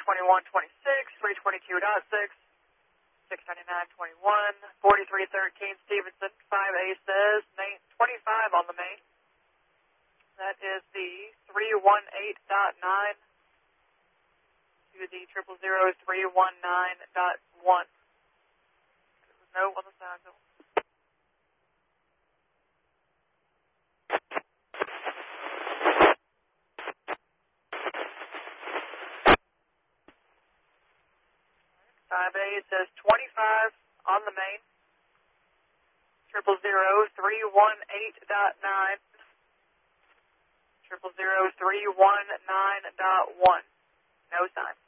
321.26, 322.6, 699.21, 4313 Stevenson, 5A says, main 25 on the main. That is the 318.9 to the 000-319.1. No on the side bill. A says 25 on the main, 000-318.9, 000-319.1. No sign.